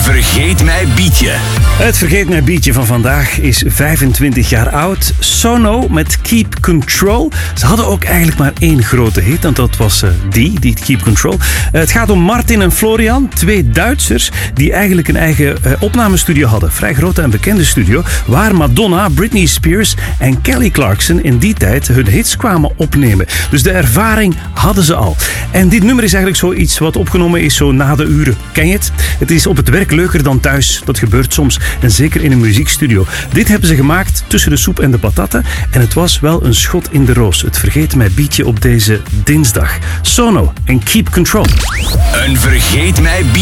Vergeet mij bietje. Het Vergeet mij bietje van vandaag is 25 jaar oud. Sono met Keep Control. Ze hadden ook eigenlijk maar één grote hit en dat was die Keep Control. Het gaat om Martin en Florian, twee Duitsers die eigenlijk een eigen opnamestudio hadden. Vrij grote en bekende studio, waar Madonna, Britney Spears en Kelly Clarkson in die tijd hun hits kwamen opnemen. Dus de ervaring hadden ze al. En dit nummer is eigenlijk zoiets wat opgenomen is zo na de uren. Ken je het? Het is op het werk leuker dan thuis. Dat gebeurt soms. En zeker in een muziekstudio. Dit hebben ze gemaakt tussen de soep en de patatten. En het was wel een schot in de roos. Het Vergeet mij bietje op deze dinsdag. Sono en Keep Control. Een Vergeet mij bietje.